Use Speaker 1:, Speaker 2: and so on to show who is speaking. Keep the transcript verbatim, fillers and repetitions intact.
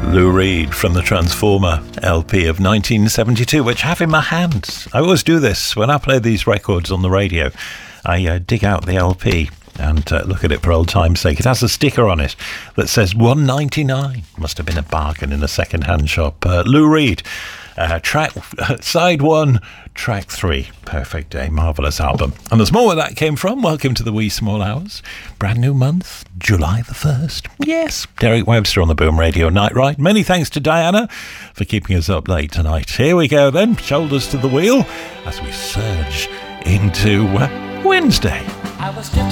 Speaker 1: Lou Reed from the Transformer L P of nineteen seventy-two, which I have in my hands. I always do this when I play these records on the radio. I uh, dig out the L P and uh, look at it for old time's sake. It has a sticker on it that says one ninety-nine. Must have been a bargain in a second-hand shop. Uh, Lou Reed, uh, track uh, side one, track three. Perfect day, marvellous album. And there's more where that came from. Welcome to the wee small hours. Brand new month, July the first. Yes, Derek Webster on the Boom Radio Night Ride. Many thanks to Diana for keeping us up late tonight. Here we go then, shoulders to the wheel as we surge into uh, Wednesday. I was